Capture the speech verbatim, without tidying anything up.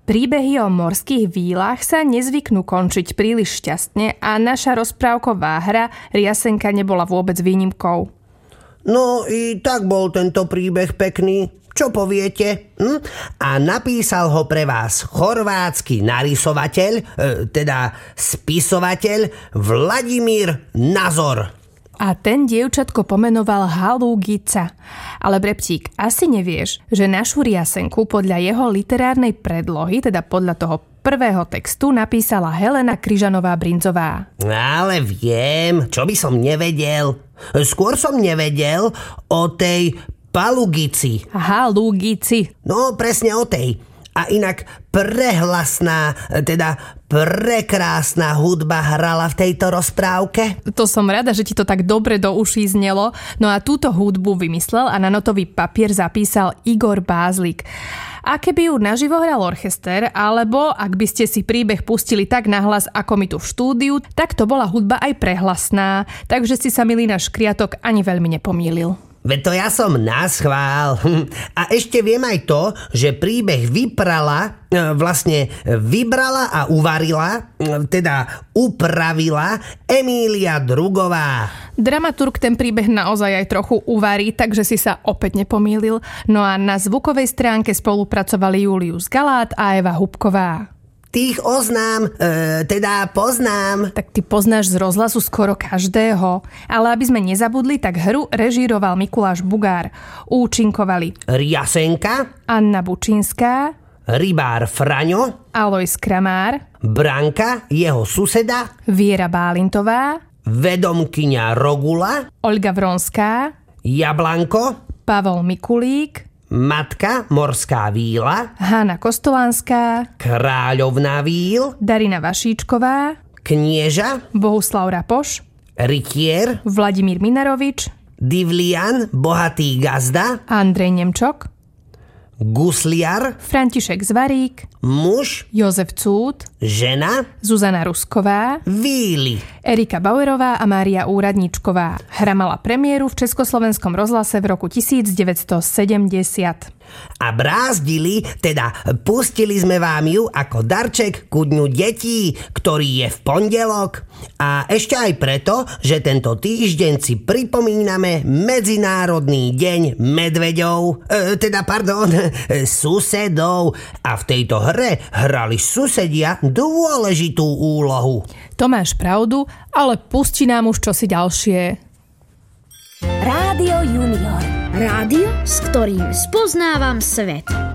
Príbehy o morských vílach sa nezvyknú končiť príliš šťastne a naša rozprávková hra Riasenka nebola vôbec výnimkou. No i tak bol tento príbeh pekný. Čo poviete? Hm? A napísal ho pre vás chorvátsky narysovateľ, e, teda spisovateľ Vladimír Nazor. A ten dievčatko pomenoval Halúgica. Ale Breptík, asi nevieš, že našu Riasenku podľa jeho literárnej predlohy, teda podľa toho prvého textu, napísala Helena Kryžanová-Brinzová. Ale viem, čo by som nevedel. Skôr som nevedel o tej Palugici. Halúgici. No, presne o tej. A inak prehlasná, teda prekrásna hudba hrala v tejto rozprávke. To som rada, že ti to tak dobre do uší znelo. No a túto hudbu vymyslel a na notový papier zapísal Igor Bázlik. A keby ju naživo hral orchester, alebo ak by ste si príbeh pustili tak nahlas ako my tu v štúdiu, tak to bola hudba aj prehlasná, takže si sa milý náš Kriatok ani veľmi nepomýlil. Veď to ja som naschvál. A ešte viem aj to, že príbeh vyprala, vlastne vybrala a uvarila, teda upravila Emília Drugová. Dramaturg ten príbeh naozaj aj trochu uvarí, takže si sa opäť nepomýlil. No a na zvukovej stránke spolupracovali Julius Galát a Eva Hubková. Tých oznám, e, teda poznám. Tak ty poznáš z rozhlasu skoro každého. Ale aby sme nezabudli, tak hru režíroval Mikuláš Bugár. Účinkovali Riasenka, Anna Bučinská, rybár Fraňo, Alojz Kramár, Branka, jeho suseda, Viera Bálintová, vedomkyňa Rogula, Olga Vronská, Jablanko, Pavol Mikulík, Matka Morská víla, Hanna Kostolánska, Kráľovná víl, Darina Vašíčková, Knieža, Bohuslav Rapoš, Rytier, Vladimír Minarovič, Divlian, bohatý gazda, Andrej Nemčok, Gusliar, František Zvarík, muž, Jozef Cúd, žena, Zuzana Rusková, víly. Erika Bauerová a Mária Úradničková. Hra mala premiéru v Československom rozhlase v roku devätnásťsedemdesiat. A brázdili, teda pustili sme vám ju ako darček ku dňu detí, ktorý je v pondelok. A ešte aj preto, že tento týždeň si pripomíname Medzinárodný deň medveďov, e, teda pardon, susedov. A v tejto hre hrali susedia dôležitú úlohu. To máš pravdu, ale pusti nám už čosi ďalšie. Rádio Junior. Rádio, s ktorým spoznávam svet.